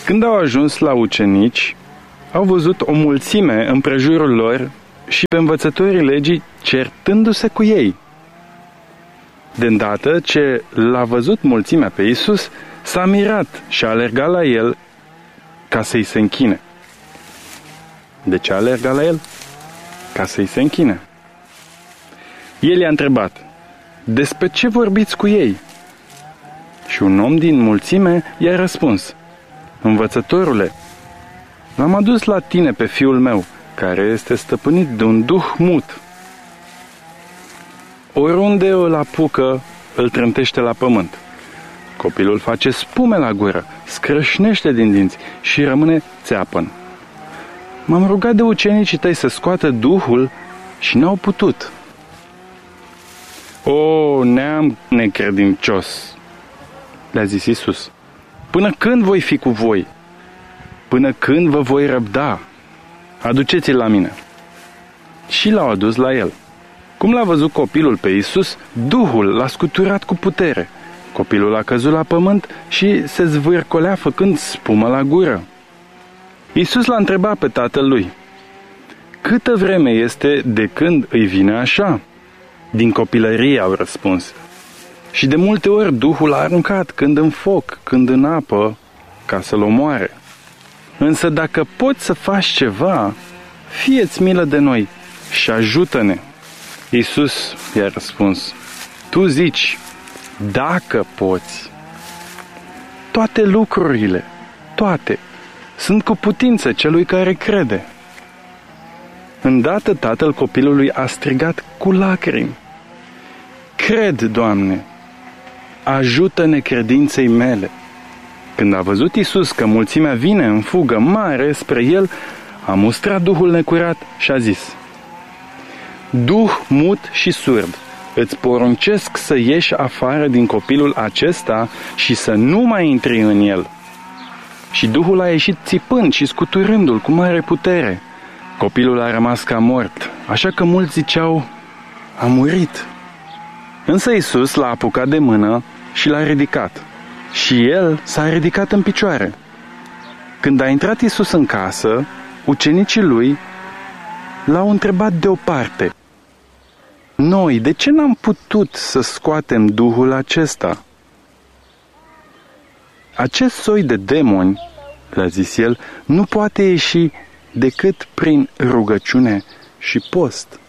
Când au ajuns la ucenici, au văzut o mulțime împrejurul lor și pe învățătorii legii certându-se cu ei. De îndată ce l-a văzut mulțimea pe Iisus, s-a mirat și a alergat la el ca să-i se închine. De ce a alergat la el? Ca să-i se închine. El i-a întrebat: despre ce vorbiți cu ei? Și un om din mulțime i-a răspuns: învățătorule, l-am adus la tine pe fiul meu, care este stăpânit de un duh mut. Oriunde îl apucă, îl trântește la pământ. Copilul face spume la gură, scrâșnește din dinți și rămâne țeapăn. M-am rugat de ucenicii tăi să scoată duhul și n-au putut. O, neam necredincios, le-a zis Iisus, până când voi fi cu voi? Până când vă voi răbda? Aduceți-l la mine. Și l-au adus la el. Cum l-a văzut copilul pe Iisus, Duhul l-a scuturat cu putere. Copilul a căzut la pământ și se zvârcolea făcând spumă la gură. Iisus l-a întrebat pe tatăl lui: câtă vreme este de când îi vine așa? Din copilărie, au răspuns. Și de multe ori Duhul a aruncat, când în foc, când în apă, ca să-l omoare. Însă dacă poți să faci ceva, fie-ți milă de noi și ajută-ne. Iisus i-a răspuns: tu zici, dacă poți. Toate lucrurile, toate, sunt cu putință celui care crede. Îndată tatăl copilului a strigat cu lacrimi: cred, Doamne, ajută-ne credinței mele. Când a văzut Iisus că mulțimea vine în fugă mare spre el, a mustrat duhul necurat și a zis: duh mut și surd, îți poruncesc să ieși afară din copilul acesta și să nu mai intri în el. Și duhul a ieșit țipând și scuturându-l cu mare putere. Copilul a rămas ca mort, așa că mulți ziceau: a murit. Însă Iisus l-a apucat de mână și l-a ridicat. Și el s-a ridicat în picioare. Când a intrat Iisus în casă, ucenicii lui l-au întrebat deoparte: noi, de ce n-am putut să scoatem duhul acesta? Acest soi de demoni, le-a zis el, nu poate ieși decât prin rugăciune și post.